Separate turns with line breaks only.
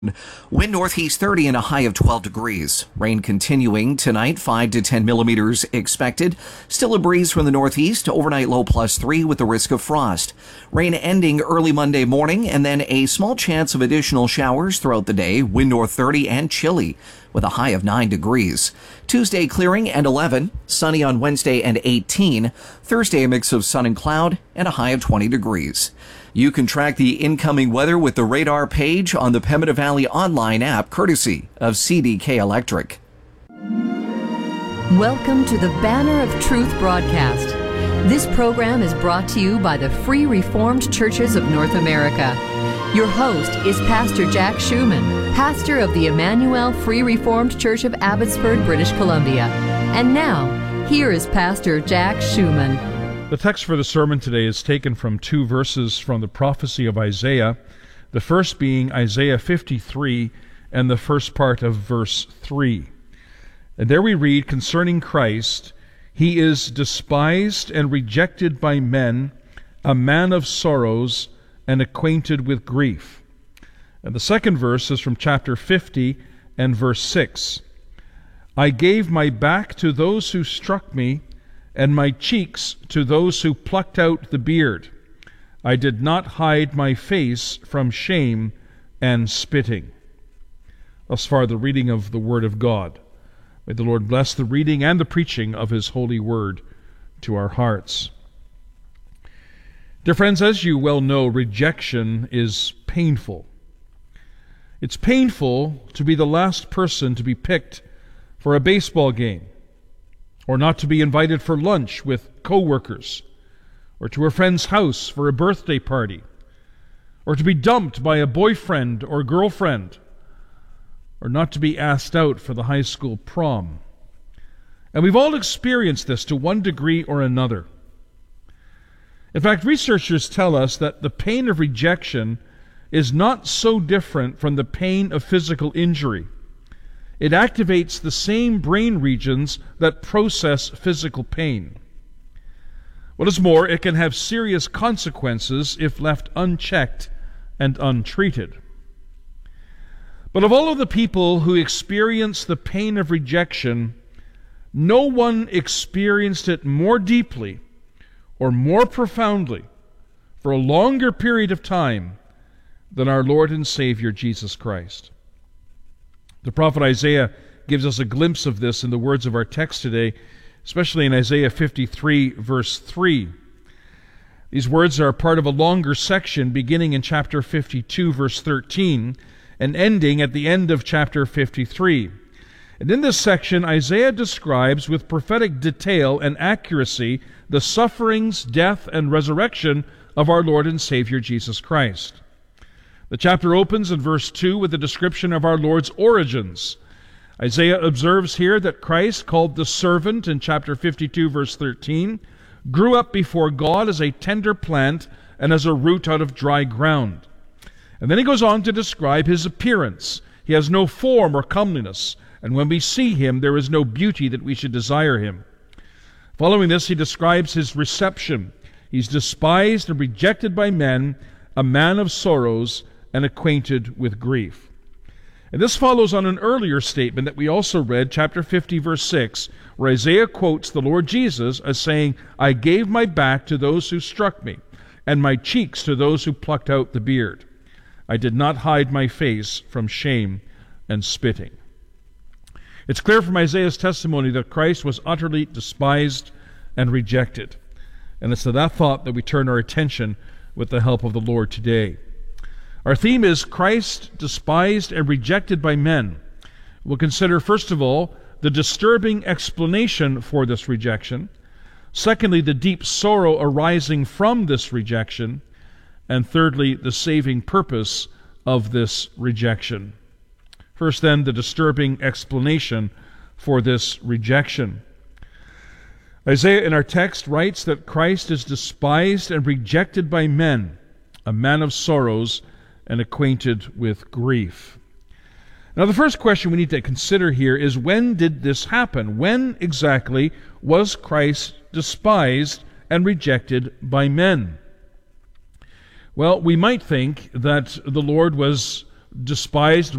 Wind northeast 30 and a high of 12 degrees. Rain continuing tonight, 5 to 10 millimeters expected. Still a breeze from the northeast, overnight low +3 with the risk of frost. Rain ending early Monday morning and then a small chance of additional showers throughout the day. Wind north 30 and chilly with a high of 9 degrees. Tuesday clearing and 11. Sunny on Wednesday and 18. Thursday a mix of sun and cloud and a high of 20 degrees. You can track the incoming weather with the radar page on the Pembina Valley online app, courtesy of CDK Electric.
Welcome to the Banner of Truth broadcast. This program is brought to you by the Free Reformed Churches of North America. Your host is Pastor Jack Schumann, pastor of the Emmanuel Free Reformed Church of Abbotsford, British Columbia. And now, here is Pastor Jack Schumann.
The text for the sermon today is taken from two verses from the prophecy of Isaiah, the first being Isaiah 53 and the first part of verse 3. And there we read concerning Christ, "He is despised and rejected by men, a man of sorrows and acquainted with grief." And the second verse is from chapter 50 and verse 6. "I gave my back to those who struck me, and my cheeks to those who plucked out the beard. I did not hide my face from shame and spitting." Thus far the reading of the Word of God. May the Lord bless the reading and the preaching of His holy Word to our hearts. Dear friends, as you well know, rejection is painful. It's painful to be the last person to be picked for a baseball game, or not to be invited for lunch with co-workers, or to a friend's house for a birthday party, or to be dumped by a boyfriend or girlfriend, or not to be asked out for the high school prom. And we've all experienced this to one degree or another. In fact, researchers tell us that the pain of rejection is not so different from the pain of physical injury. It activates the same brain regions that process physical pain. What is more, it can have serious consequences if left unchecked and untreated. But of all of the people who experience the pain of rejection, no one experienced it more deeply or more profoundly for a longer period of time than our Lord and Savior Jesus Christ. The prophet Isaiah gives us a glimpse of this in the words of our text today, especially in Isaiah 53, verse 3. These words are part of a longer section beginning in chapter 52, verse 13, and ending at the end of chapter 53. And in this section, Isaiah describes with prophetic detail and accuracy the sufferings, death, and resurrection of our Lord and Savior Jesus Christ. The chapter opens in verse 2 with a description of our Lord's origins. Isaiah observes here that Christ, called the servant in chapter 52, verse 13, grew up before God as a tender plant and as a root out of dry ground. And then he goes on to describe his appearance. He has no form or comeliness, and when we see him, there is no beauty that we should desire him. Following this, he describes his reception. He's despised and rejected by men, a man of sorrows, and acquainted with grief. And this follows on an earlier statement that we also read, chapter 50, verse 6, where Isaiah quotes the Lord Jesus as saying, "I gave my back to those who struck me, and my cheeks to those who plucked out the beard. I did not hide my face from shame and spitting." It's clear from Isaiah's testimony that Christ was utterly despised and rejected. And it's to that thought that we turn our attention with the help of the Lord today. Our theme is Christ despised and rejected by men. We'll consider, first of all, the disturbing explanation for this rejection. Secondly, the deep sorrow arising from this rejection. And thirdly, the saving purpose of this rejection. First, then, the disturbing explanation for this rejection. Isaiah in our text writes that Christ is despised and rejected by men, a man of sorrows and acquainted with grief. Now, the first question we need to consider here is, when did this happen? When exactly was Christ despised and rejected by men? Well, we might think that the Lord was despised